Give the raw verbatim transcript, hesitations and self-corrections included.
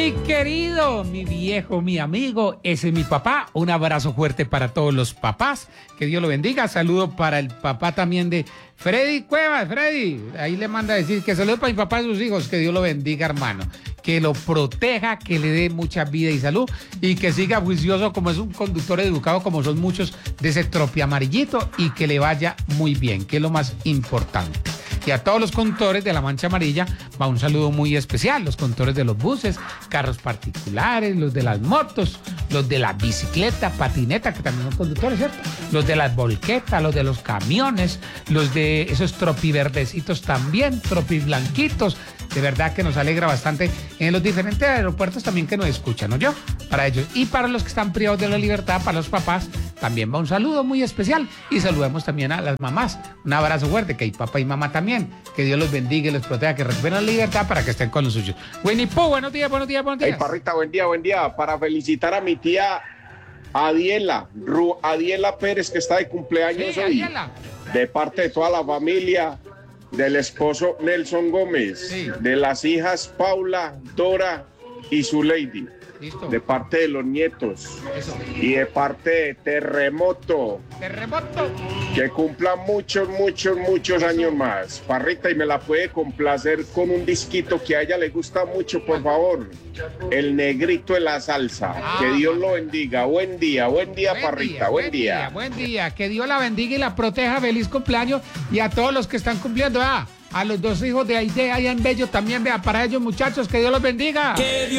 Mi querido, mi viejo, mi amigo, ese es mi papá. Un abrazo fuerte para todos los papás. Que Dios lo bendiga. Saludo para el papá también de Freddy Cuevas. Freddy, ahí le manda a decir que saludo para mi papá y sus hijos. Que Dios lo bendiga, hermano. Que lo proteja, que le dé mucha vida y salud y que siga juicioso como es un conductor educado, como son muchos de ese tropi amarillito, y que le vaya muy bien, que es lo más importante. Y a todos los conductores de la Mancha Amarilla va un saludo muy especial, los conductores de los buses, carros particulares, los de las motos, los de la bicicleta, patineta, que también son conductores, ¿cierto? Los de las volquetas, los de los camiones, los de esos tropiverdecitos también, tropiblanquitos. De verdad que nos alegra bastante en los diferentes aeropuertos también que nos escuchan, ¿no? Yo, para ellos. Y para los que están privados de la libertad, para los papás, también va un saludo muy especial. Y saludemos también a las mamás. Un abrazo fuerte, que hay papá y mamá también. Que Dios los bendiga y los proteja, que recuperen la libertad para que estén con los suyos. Winnie Pooh, buenos días, buenos días, buenos días. Hey, Parrita, buen día, buen día. Para felicitar a mi tía Adiela, Ru, Adiela Pérez, que está de cumpleaños Sí, hoy. Adiela. De parte de toda la familia, del esposo Nelson Gómez, Sí. de las hijas Paula, Dora y su lady, Listo. de parte de los nietos Eso. y de parte de Terremoto, Terremoto. que cumpla muchos, muchos, muchos años más. Parrita, y me la puede complacer con un disquito que a ella le gusta mucho, por favor. El negrito de la salsa. Ah. Que Dios lo bendiga. Buen día, buen día, Buen Parrita, día, buen día. Buen día, que Dios la bendiga y la proteja. Feliz cumpleaños. Y a todos los que están cumpliendo, ah, a los dos hijos de Aide allá en Bello también, vea, para ellos, muchachos, que Dios los bendiga. Que Dios